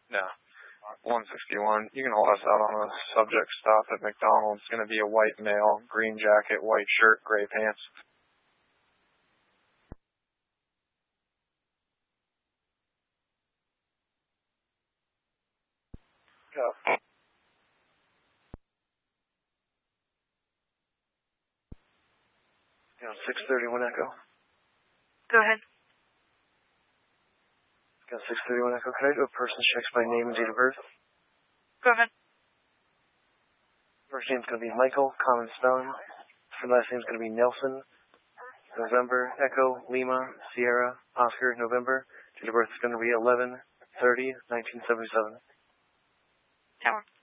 No. 161. You can hold us out on a subject stop at McDonald's. It's going to be a white male, green jacket, white shirt, gray pants. Go. 631 Echo. Go ahead. 631 Echo. Can I do a person checks by name and date of birth? Go ahead. First name's going to be Michael, common spelling. Last name's going to be Nelson. November, Echo, Lima, Sierra, Oscar, November. Date of birth is going to be 11/30/1977. Tower.